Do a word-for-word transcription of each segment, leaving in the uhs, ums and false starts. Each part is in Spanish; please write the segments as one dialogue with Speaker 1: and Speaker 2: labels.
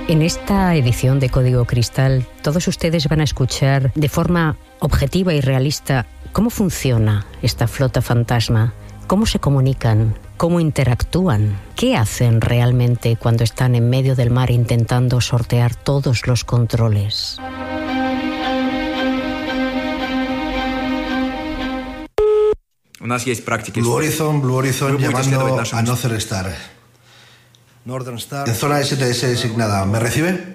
Speaker 1: En esta edición de Código Cristal, todos ustedes van a escuchar de forma objetiva y realista cómo funciona esta flota fantasma, cómo se comunican, cómo interactúan, qué hacen realmente cuando están en medio del mar intentando sortear todos los controles.
Speaker 2: Blue Horizon, Blue Horizon llamando a Northern Star. En zona S T S designada. ¿Me recibe?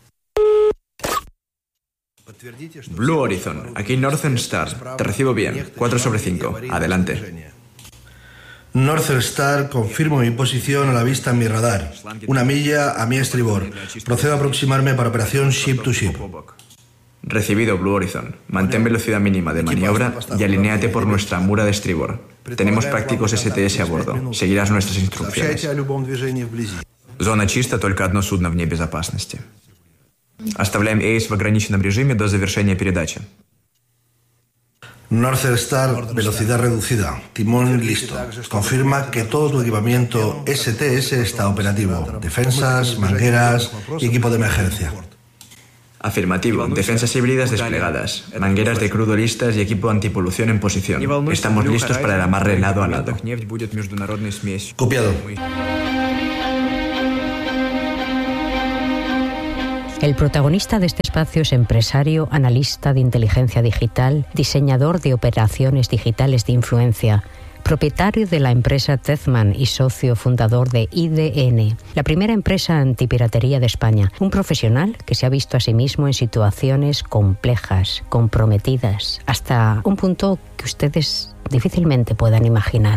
Speaker 3: Blue Horizon, aquí Northern Star. Te recibo bien. cuatro sobre cinco. Adelante.
Speaker 2: Northern Star, confirmo mi posición a la vista en mi radar. Una milla a mi estribor. Procedo a aproximarme para operación Ship to Ship.
Speaker 3: Recibido, Blue Horizon. Mantén velocidad mínima de maniobra y alinéate por nuestra mura de estribor. Tenemos prácticos S T S a bordo. Seguirás nuestras instrucciones.
Speaker 4: Зона чиста, только одно судно вне безопасности. Оставляем эйс в ограниченном режиме до завершения передачи.
Speaker 2: Northern Star, velocidad reducida. Timón listo. Confirma que todo tu equipamiento S T S está operativo. Defensas, mangueras y equipo de emergencia.
Speaker 3: Afirmativo. Defensas híbridas desplegadas, mangueras de crudo listas y equipo antipolución en posición. Estamos listos para el amarre lado a lado.
Speaker 2: Copiado.
Speaker 1: El protagonista de este espacio es empresario, analista de inteligencia digital, diseñador de operaciones digitales de influencia, propietario de la empresa Tezman y socio fundador de I D N, la primera empresa antipiratería de España. Un profesional que se ha visto a sí mismo en situaciones complejas, comprometidas, hasta un punto que ustedes difícilmente puedan imaginar.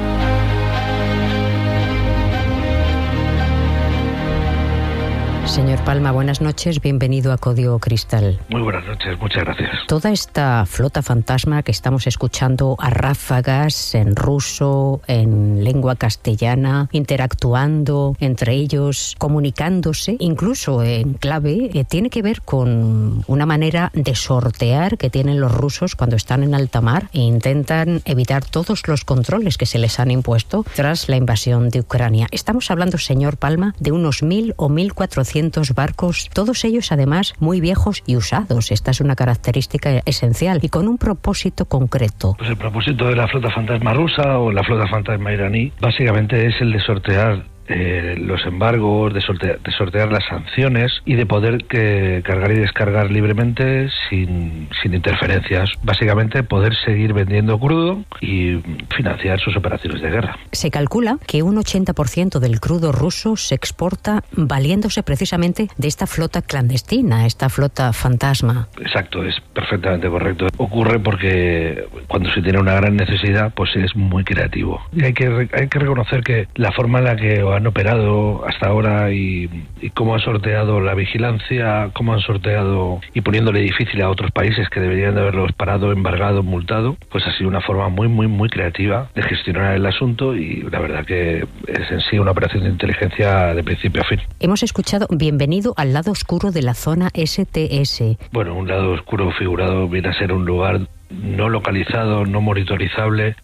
Speaker 1: Señor Palma, buenas noches, bienvenido a Código Cristal.
Speaker 5: Muy buenas noches, muchas gracias.
Speaker 1: Toda esta flota fantasma que estamos escuchando a ráfagas en ruso, en lengua castellana, interactuando entre ellos, comunicándose, incluso en clave, eh, tiene que ver con una manera de sortear que tienen los rusos cuando están en alta mar e intentan evitar todos los controles que se les han impuesto tras la invasión de Ucrania. Estamos hablando, señor Palma, de unos mil o mil cuatrocientos barcos, todos ellos además muy viejos y usados. Esta es una característica esencial y con un propósito concreto.
Speaker 5: Pues el propósito de la flota fantasma rusa o la flota fantasma iraní básicamente es el de sortear Eh, los embargos, de sortear, de sortear las sanciones y de poder que, cargar y descargar libremente sin, sin interferencias. Básicamente poder seguir vendiendo crudo y financiar sus operaciones de guerra.
Speaker 1: Se calcula que un ochenta por ciento del crudo ruso se exporta valiéndose precisamente de esta flota clandestina, esta flota fantasma.
Speaker 5: Exacto, es perfectamente correcto. Ocurre porque cuando se tiene una gran necesidad, pues es muy creativo. Y hay que, hay que reconocer que la forma en la que han operado hasta ahora y, y cómo han sorteado la vigilancia, cómo han sorteado y poniéndole difícil a otros países que deberían de haberlos parado, embargado, multado, pues ha sido una forma muy, muy, muy creativa de gestionar el asunto y la verdad que es en sí una operación de inteligencia de principio a fin.
Speaker 1: Hemos escuchado bienvenido al lado oscuro de la zona S T S.
Speaker 5: Bueno, un lado oscuro figurado viene a ser un lugar no localizado, no monitorizable,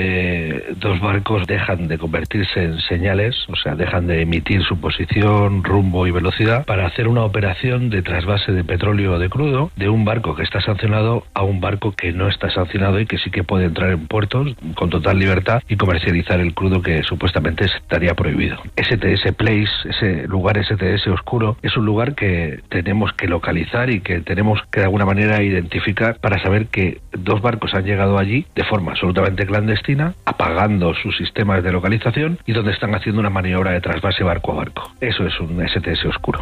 Speaker 5: donde dos barcos dejan de convertirse en señales, o sea, dejan de emitir su posición, rumbo y velocidad para hacer una operación de trasvase de petróleo o de crudo de un barco que está sancionado a un barco que no está sancionado y que sí que puede entrar en puertos con total libertad y comercializar el crudo que supuestamente estaría prohibido. S T S Place, ese lugar S T S oscuro, es un lugar que tenemos que localizar y que tenemos que de alguna manera identificar para saber que dos barcos han llegado allí de forma absolutamente clandestina, apagando sus sistemas de localización y donde están haciendo una maniobra de trasvase barco a barco. Eso es un S T S oscuro.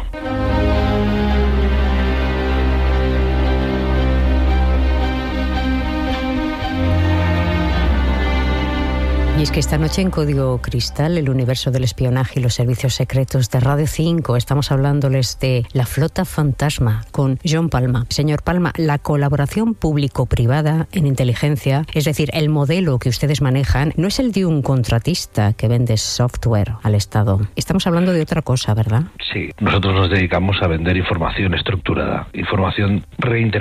Speaker 1: Y es que esta noche en Código Cristal, el universo del espionaje y los servicios secretos de Radio cinco, estamos hablándoles de la flota fantasma con John Palma. Señor Palma, la colaboración público-privada en inteligencia, es decir, el modelo que ustedes manejan, no es el de un contratista que vende software al Estado. Estamos hablando de otra cosa, ¿verdad?
Speaker 5: Sí, nosotros nos dedicamos a vender información estructurada, información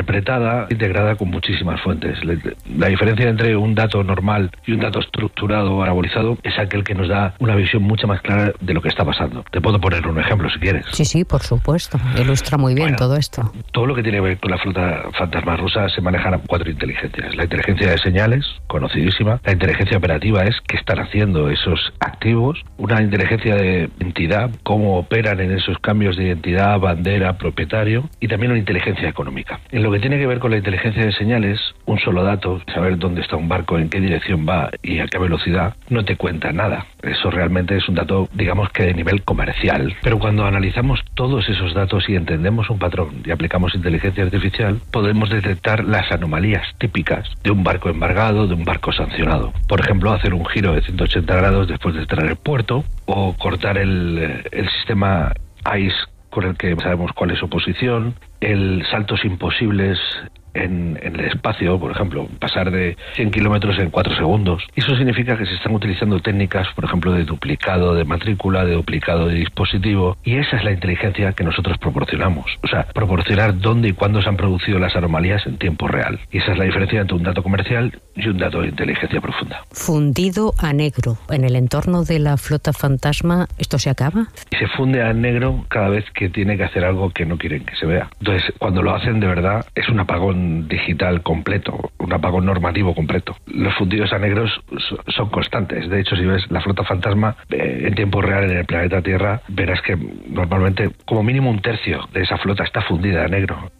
Speaker 5: reinterpretada, integrada con muchísimas fuentes. La diferencia entre un dato normal y un dato estructurado video anabolizado es aquel que nos da una visión mucho más clara de lo que está pasando. Te puedo poner un ejemplo si quieres.
Speaker 1: Sí, sí, por supuesto. Ilustra muy bien bueno, todo esto.
Speaker 5: Todo lo que tiene que ver con la flota fantasma rusa se manejan cuatro inteligencias. La inteligencia de señales, conocidísima. La inteligencia operativa es qué están haciendo esos activos. Una inteligencia de identidad, cómo operan en esos cambios de identidad, bandera, propietario. Y también una inteligencia económica. En lo que tiene que ver con la inteligencia de señales, un solo dato, saber dónde está un barco, en qué dirección va y a qué velocidad, no te cuenta nada. Eso realmente es un dato, digamos que de nivel comercial. Pero cuando analizamos todos esos datos y entendemos un patrón y aplicamos inteligencia artificial, podemos detectar las anomalías típicas de un barco embargado, de un barco sancionado. Por ejemplo, hacer un giro de ciento ochenta grados después de entrar al puerto o cortar el, el sistema I C E con el que sabemos cuál es su posición, el saltos imposibles En, en el espacio, por ejemplo, pasar de cien kilómetros en cuatro segundos. Eso significa que se están utilizando técnicas, por ejemplo, de duplicado de matrícula, de duplicado de dispositivo, y esa es la inteligencia que nosotros proporcionamos. O sea, proporcionar dónde y cuándo se han producido las anomalías en tiempo real. Y esa es la diferencia entre un dato comercial y un dato de inteligencia profunda.
Speaker 1: Fundido a negro. En el entorno de la flota fantasma, ¿esto se acaba?
Speaker 5: Y se funde a negro cada vez que tiene que hacer algo que no quieren que se vea. Entonces, cuando lo hacen de verdad, es un apagón digital completo, un apagón normativo completo. Los fundidos a negros son constantes. De hecho, si ves la flota fantasma eh, en tiempo real en el planeta Tierra, verás que normalmente como mínimo un tercio de esa flota está fundida a negro.